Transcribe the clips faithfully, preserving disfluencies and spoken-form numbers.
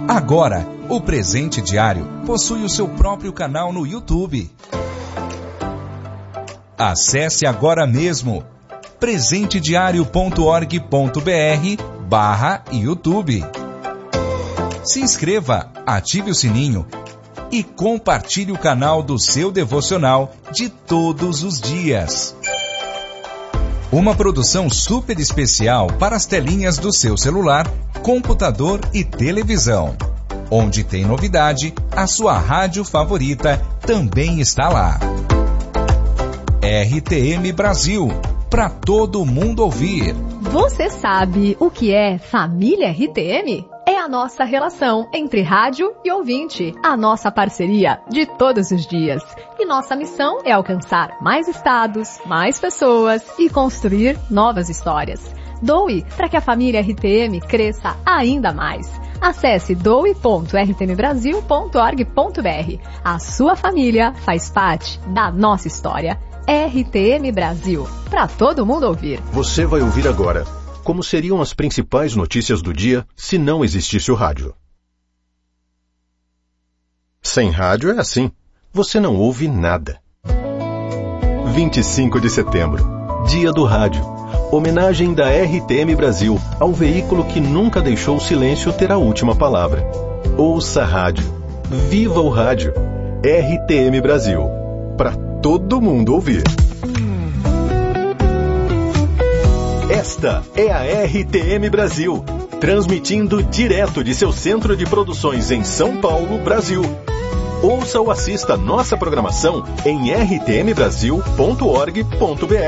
Agora, o Presente Diário possui o seu próprio canal no YouTube. Acesse agora mesmo presentediario ponto org ponto br barra YouTube. Se inscreva, ative o sininho e compartilhe o canal do seu devocional de todos os dias. Uma produção super especial para as telinhas do seu celular, computador e televisão. Onde tem novidade, a sua rádio favorita também está lá. R T M Brasil, para todo mundo ouvir. Você sabe o que é família R T M? É a nossa relação entre rádio e ouvinte, a nossa parceria de todos os dias. E nossa missão é alcançar mais estados, mais pessoas e construir novas histórias. Doe para que a família R T M cresça ainda mais. Acesse doe ponto r t m brasil ponto org ponto br. A sua família faz parte da nossa história. R T M Brasil, para todo mundo ouvir. Você vai ouvir agora como seriam as principais notícias do dia se não existisse o rádio. Sem rádio é assim, você não ouve nada. vinte e cinco de setembro, Dia do Rádio. Homenagem da R T M Brasil ao veículo que nunca deixou o silêncio ter a última palavra. Ouça a rádio. Viva o rádio. R T M Brasil. Para todo mundo ouvir. Esta é a R T M Brasil, transmitindo direto de seu centro de produções em São Paulo, Brasil. Ouça ou assista nossa programação em r t m brasil ponto org ponto br.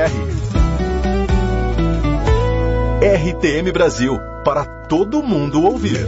R T M Brasil, para todo mundo ouvir.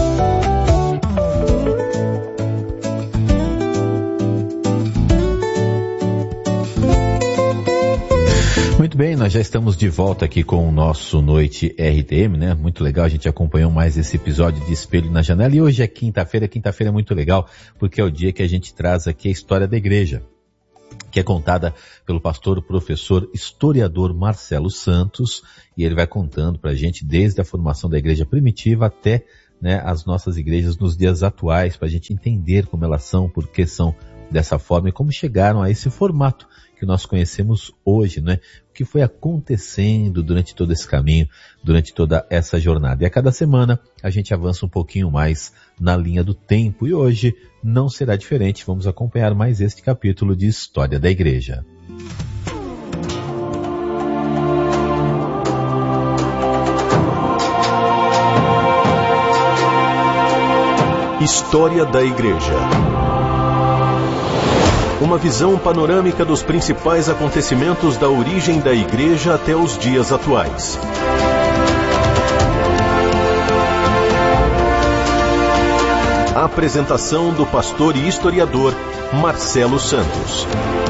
Muito bem, nós já estamos de volta aqui com o nosso Noite R T M, né? Muito legal, a gente acompanhou mais esse episódio de Espelho na Janela e hoje é quinta-feira, quinta-feira é muito legal porque é o dia que a gente traz aqui a história da igreja, que é contada pelo pastor, professor, historiador Marcelo Santos, e ele vai contando pra gente desde a formação da igreja primitiva até, né, as nossas igrejas nos dias atuais, pra gente entender como elas são, por que são dessa forma e como chegaram a esse formato que nós conhecemos hoje, né? O que foi acontecendo durante todo esse caminho, durante toda essa jornada. E a cada semana a gente avança um pouquinho mais na linha do tempo e hoje não será diferente. Vamos acompanhar mais este capítulo de História da Igreja. História da Igreja. Uma visão panorâmica dos principais acontecimentos da origem da Igreja até os dias atuais. A apresentação do pastor e historiador Marcelo Santos.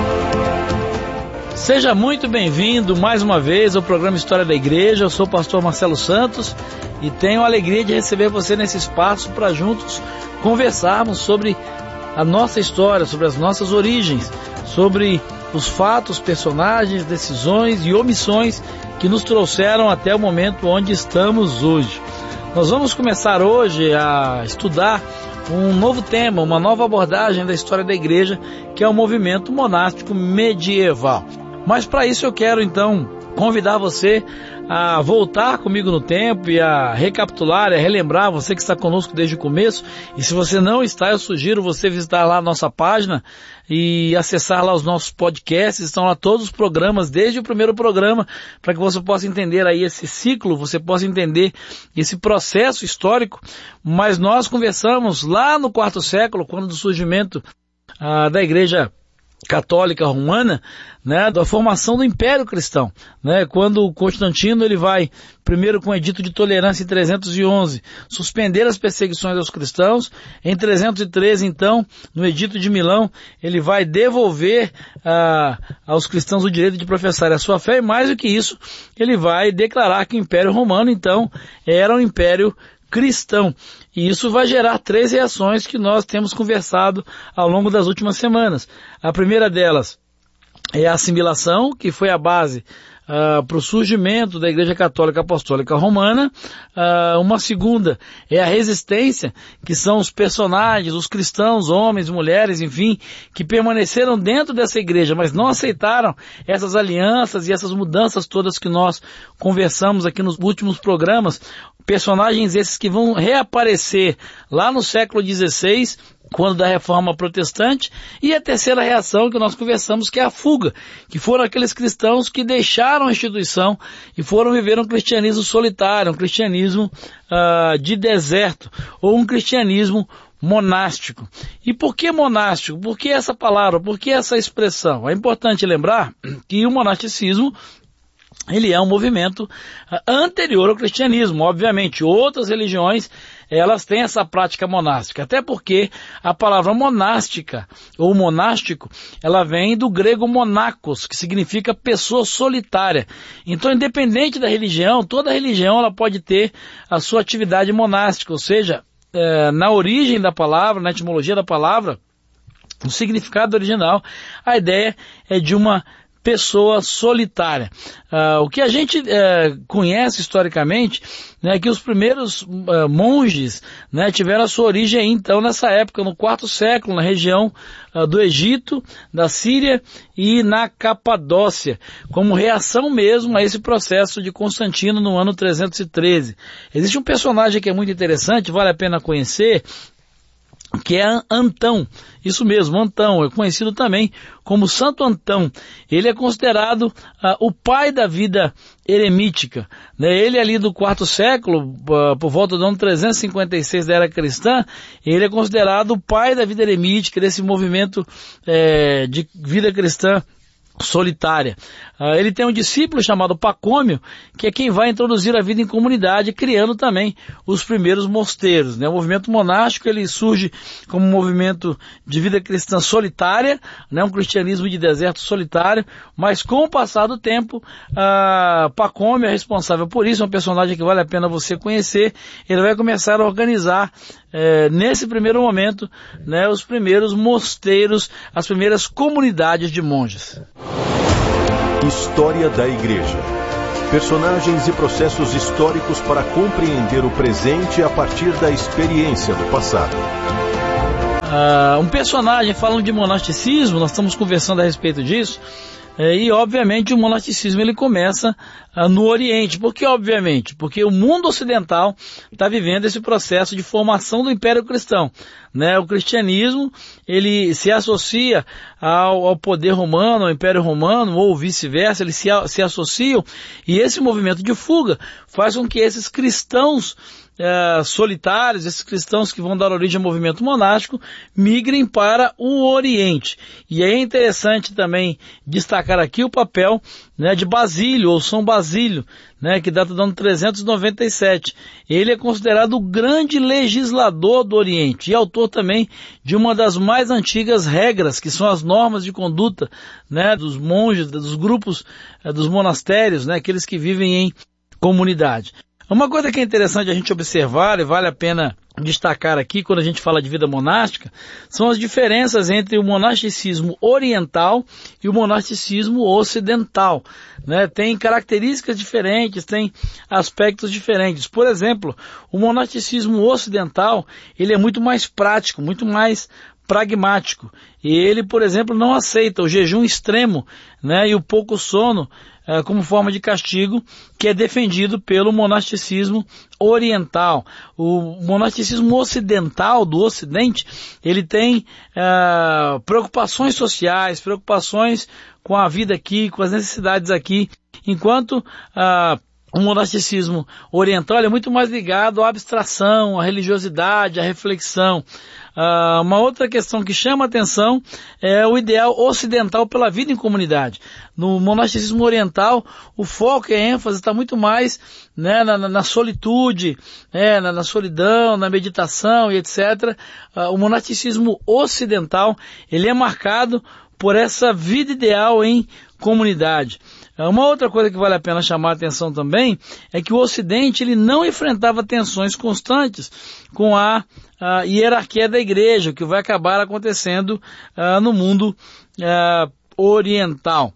Seja muito bem-vindo mais uma vez ao programa História da Igreja. Eu sou o pastor Marcelo Santos e tenho a alegria de receber você nesse espaço para juntos conversarmos sobre a nossa história, sobre as nossas origens, sobre os fatos, personagens, decisões e omissões que nos trouxeram até o momento onde estamos hoje. Nós vamos começar hoje a estudar um novo tema, uma nova abordagem da história da igreja, que é o movimento monástico medieval. Mas para isso eu quero então convidar você a voltar comigo no tempo e a recapitular, a relembrar, você que está conosco desde o começo. E se você não está, eu sugiro você visitar lá a nossa página e acessar lá os nossos podcasts. Estão lá todos os programas, desde o primeiro programa, para que você possa entender aí esse ciclo, você possa entender esse processo histórico. Mas nós conversamos lá no quarto século, quando do surgimento ah, da igreja católica romana, né, da formação do Império Cristão, né, quando Constantino ele vai, primeiro com o Edito de Tolerância em trezentos e onze, suspender as perseguições aos cristãos. Em trezentos e treze, então, no Edito de Milão, ele vai devolver ah, aos cristãos o direito de professar a sua fé, e mais do que isso, ele vai declarar que o Império Romano, então, era um império cristão. E isso vai gerar três reações que nós temos conversado ao longo das últimas semanas. A primeira delas é a assimilação, que foi a base uh, para o surgimento da Igreja Católica Apostólica Romana. Uh, uma segunda é a resistência, que são os personagens, os cristãos, homens, mulheres, enfim, que permaneceram dentro dessa igreja, mas não aceitaram essas alianças e essas mudanças todas que nós conversamos aqui nos últimos programas. Personagens esses que vão reaparecer lá no século dezesseis, quando da Reforma Protestante. E a terceira reação que nós conversamos, que é a fuga, que foram aqueles cristãos que deixaram a instituição e foram viver um cristianismo solitário, um cristianismo uh, de deserto, ou um cristianismo monástico. E por que monástico? Por que essa palavra? Por que essa expressão? É importante lembrar que o monasticismo, ele é um movimento anterior ao cristianismo. Obviamente, outras religiões, elas têm essa prática monástica, até porque a palavra monástica, ou monástico, ela vem do grego monacos, que significa pessoa solitária. Então, independente da religião, toda religião ela pode ter a sua atividade monástica, ou seja, é, na origem da palavra, na etimologia da palavra, no significado original, a ideia é de uma pessoa solitária. Uh, o que a gente uh, conhece historicamente, né, é que os primeiros uh, monges, né, tiveram a sua origem aí, então, nessa época, no quarto século, na região uh, do Egito, da Síria e na Capadócia, como reação mesmo a esse processo de Constantino no ano trezentos e treze. Existe um personagem que é muito interessante, vale a pena conhecer, que é Antão. Isso mesmo, Antão, é conhecido também como Santo Antão. Ele é considerado uh, o pai da vida eremítica, né? Ele ali do quarto século, uh, por volta do ano trezentos e cinquenta e seis da era cristã, ele é considerado o pai da vida eremítica, desse movimento eh, de vida cristã solitária. Uh, ele tem um discípulo chamado Pacômio, que é quem vai introduzir a vida em comunidade, criando também os primeiros mosteiros, né? O movimento monástico, ele surge como um movimento de vida cristã solitária, né? Um cristianismo de deserto solitário, mas com o passar do tempo, uh, Pacômio é responsável por isso, é um personagem que vale a pena você conhecer. Ele vai começar a organizar, eh, nesse primeiro momento, né, os primeiros mosteiros, as primeiras comunidades de monges. História da Igreja. Personagens e processos históricos para compreender o presente a partir da experiência do passado. Uh, um personagem, falando de monasticismo, nós estamos conversando a respeito disso, é, e obviamente o monasticismo ele começa uh, no Oriente. Por que obviamente? Porque o mundo ocidental está vivendo esse processo de formação do Império Cristão, né? O cristianismo ele se associa ao, ao poder romano, ao Império Romano, ou vice-versa, eles se, se associam, e esse movimento de fuga faz com que esses cristãos Uh, solitários, esses cristãos que vão dar origem ao movimento monástico, migrem para o Oriente. E é interessante também destacar aqui o papel, né, de Basílio, ou São Basílio, né, que data do ano trezentos e noventa e sete. Ele é considerado o grande legislador do Oriente e autor também de uma das mais antigas regras, que são as normas de conduta, né, dos monges, dos grupos, uh, dos monastérios, né, aqueles que vivem em comunidade. Uma coisa que é interessante a gente observar e vale a pena destacar aqui quando a gente fala de vida monástica são as diferenças entre o monasticismo oriental e o monasticismo ocidental, né? Tem características diferentes, tem aspectos diferentes. Por exemplo, o monasticismo ocidental ele é muito mais prático, muito mais pragmático. E ele, por exemplo, não aceita o jejum extremo, né, e o pouco sono eh, como forma de castigo, que é defendido pelo monasticismo oriental. O monasticismo ocidental, do Ocidente, ele tem eh, preocupações sociais, preocupações com a vida aqui, com as necessidades aqui, enquanto ah, o monasticismo oriental é muito mais ligado à abstração, à religiosidade, à reflexão. Uh, uma outra questão que chama a atenção é o ideal ocidental pela vida em comunidade. No monasticismo oriental, o foco e a ênfase está muito mais, né, na, na solitude, né, na, na solidão, na meditação e etcétera. Uh, o monasticismo ocidental, ele é marcado por essa vida ideal em comunidade. Uma outra coisa que vale a pena chamar a atenção também é que o Ocidente ele não enfrentava tensões constantes com a, a hierarquia da igreja, o que vai acabar acontecendo uh, no mundo uh, oriental.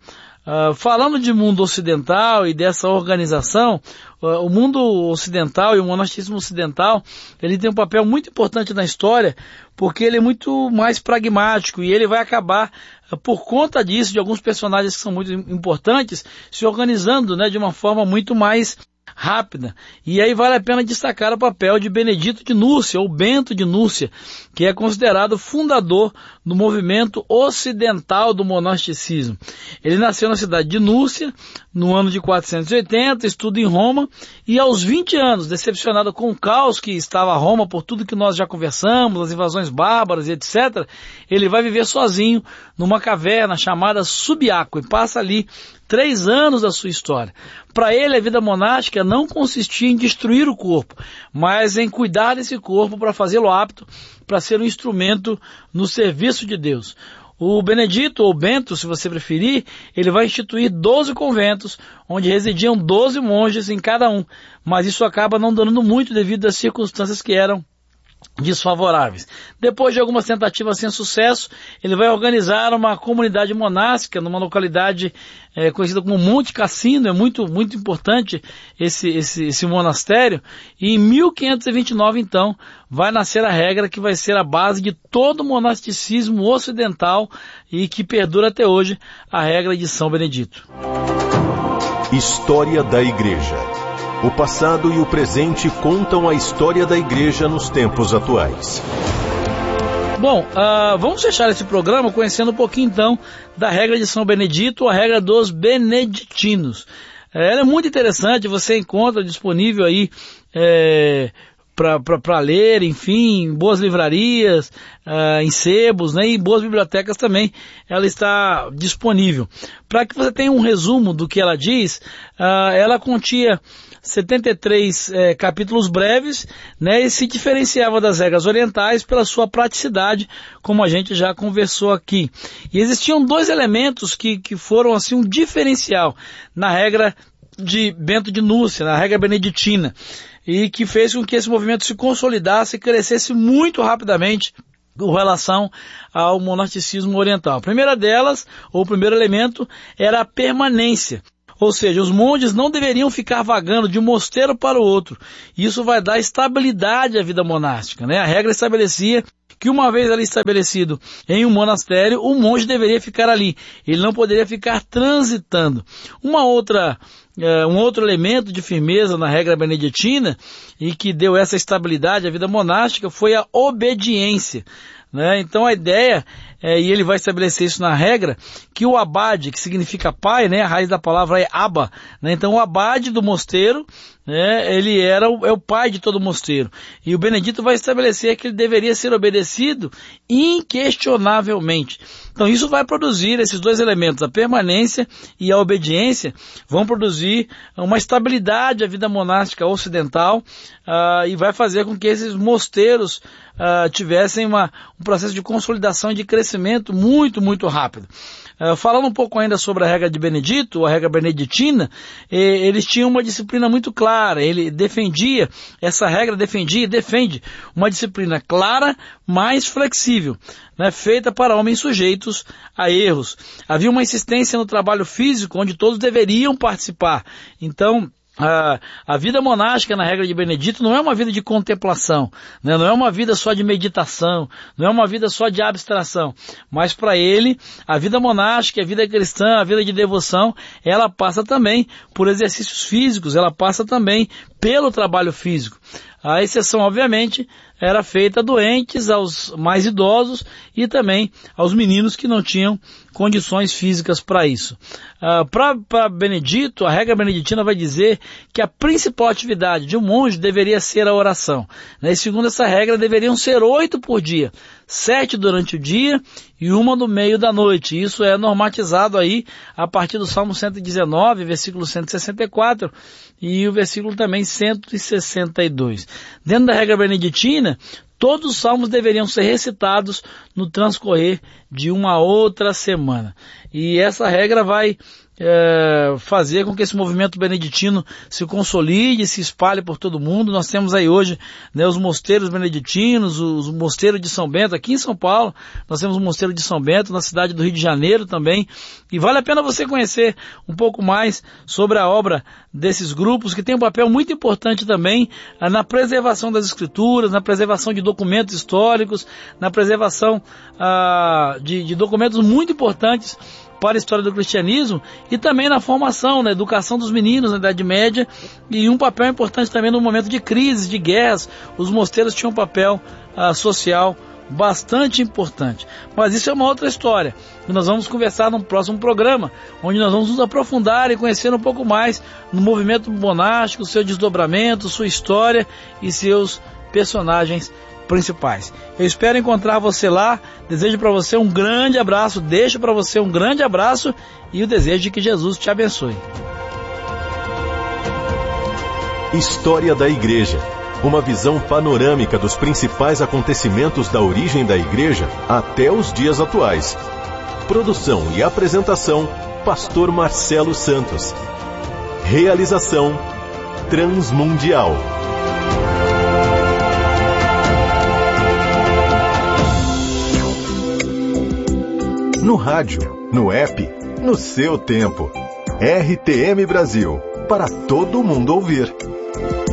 Uh, falando de mundo ocidental e dessa organização, uh, o mundo ocidental e o monasticismo ocidental, ele tem um papel muito importante na história, porque ele é muito mais pragmático e ele vai acabar, uh, por conta disso, de alguns personagens que são muito importantes, se organizando, né, de uma forma muito mais rápida. E aí vale a pena destacar o papel de Benedito de Núrcia, ou Bento de Núrcia, que é considerado fundador do movimento ocidental do monasticismo. Ele nasceu na cidade de Núrcia, no ano de quatrocentos e oitenta, estuda em Roma, e aos vinte anos, decepcionado com o caos que estava Roma, por tudo que nós já conversamos, as invasões bárbaras e etcétera, ele vai viver sozinho numa caverna chamada Subiaco, e passa ali três anos da sua história. Para ele, a vida monástica não consistia em destruir o corpo, mas em cuidar desse corpo para fazê-lo apto para ser um instrumento no serviço de Deus. O Benedito, ou Bento, se você preferir, ele vai instituir doze conventos, onde residiam doze monges em cada um, mas isso acaba não dando muito devido às circunstâncias que eram desfavoráveis. Depois de algumas tentativas sem sucesso, ele vai organizar uma comunidade monástica numa localidade é, conhecida como Monte Cassino. É muito, muito importante esse, esse, esse monastério, e em mil quinhentos e vinte e nove, então, vai nascer a regra que vai ser a base de todo o monasticismo ocidental e que perdura até hoje, a regra de São Benedito. História da Igreja. O passado e o presente contam a história da Igreja nos tempos atuais. Bom, uh, vamos fechar esse programa conhecendo um pouquinho então da regra de São Benedito, a regra dos beneditinos. É, ela é muito interessante, você encontra disponível aí é, para ler, enfim, em boas livrarias, uh, em sebos, né, e em boas bibliotecas também ela está disponível. Para que você tenha um resumo do que ela diz, uh, ela continha setenta e três é, capítulos breves, né, e se diferenciava das regras orientais pela sua praticidade, como a gente já conversou aqui. E existiam dois elementos que, que foram assim um diferencial na regra de Bento de Núrcia, na regra beneditina, e que fez com que esse movimento se consolidasse e crescesse muito rapidamente com relação ao monasticismo oriental. A primeira delas, ou o primeiro elemento, era a permanência. Ou seja, os monges não deveriam ficar vagando de um mosteiro para o outro. Isso vai dar estabilidade à vida monástica, né? A regra estabelecia que uma vez ali estabelecido em um monastério, o monge deveria ficar ali. Ele não poderia ficar transitando. Uma outra, uh, um outro elemento de firmeza na regra beneditina e que deu essa estabilidade à vida monástica foi a obediência, né? Então a ideia, é, e ele vai estabelecer isso na regra, que o abade, que significa pai, né, a raiz da palavra é aba, né? Então o abade do mosteiro, né, ele era o, é o pai de todo o mosteiro. E o Benedito vai estabelecer que ele deveria ser obedecido inquestionavelmente. Então isso vai produzir, esses dois elementos, a permanência e a obediência, vão produzir uma estabilidade à vida monástica ocidental, uh, e vai fazer com que esses mosteiros uh, tivessem uma, um processo de consolidação e de crescimento muito, muito rápido. Uh, falando um pouco ainda sobre a regra de Benedito, a regra beneditina, eh, eles tinham uma disciplina muito clara. Ele defendia, essa regra defendia e defende uma disciplina clara, mais flexível, né, feita para homens sujeitos a erros. Havia uma insistência no trabalho físico, onde todos deveriam participar. Então, A, a vida monástica na regra de Benedito não é uma vida de contemplação, né? Não é uma vida só de meditação, não é uma vida só de abstração, mas para ele a vida monástica, a vida cristã, a vida de devoção, ela passa também por exercícios físicos, ela passa também pelo trabalho físico. A exceção, obviamente, era feita a doentes, aos mais idosos e também aos meninos que não tinham condições físicas para isso. Uh, para Benedito, a regra beneditina vai dizer que a principal atividade de um monge deveria ser a oração, né? E segundo essa regra, deveriam ser oito por dia, sete durante o dia e uma no meio da noite. Isso é normatizado aí a partir do Salmo cento e dezenove, versículo cento e sessenta e quatro, e o versículo também cento e sessenta e dois. Dentro da regra beneditina, todos os salmos deveriam ser recitados no transcorrer de uma outra semana. E essa regra vai é, fazer com que esse movimento beneditino se consolide, se espalhe por todo mundo. Nós temos aí hoje, né, os mosteiros beneditinos, os mosteiros de São Bento, aqui em São Paulo, nós temos o mosteiro de São Bento, na cidade do Rio de Janeiro também, e vale a pena você conhecer um pouco mais sobre a obra desses grupos, que tem um papel muito importante também ah, na preservação das escrituras, na preservação de documentos históricos, na preservação ah, de, de documentos muito importantes para a história do cristianismo, e também na formação, na educação dos meninos na Idade Média, e um papel importante também no momento de crises, de guerras. Os mosteiros tinham um papel ah, social bastante importante. Mas isso é uma outra história, que nós vamos conversar num próximo programa, onde nós vamos nos aprofundar e conhecer um pouco mais no movimento monástico, seu desdobramento, sua história e seus personagens principais. Eu espero encontrar você lá, desejo para você um grande abraço, deixo para você um grande abraço e o desejo de que Jesus te abençoe. História da Igreja. Uma visão panorâmica dos principais acontecimentos da origem da Igreja até os dias atuais. Produção e apresentação, Pastor Marcelo Santos. Realização, Transmundial. No rádio, no app, no seu tempo. R T M Brasil, para todo mundo ouvir.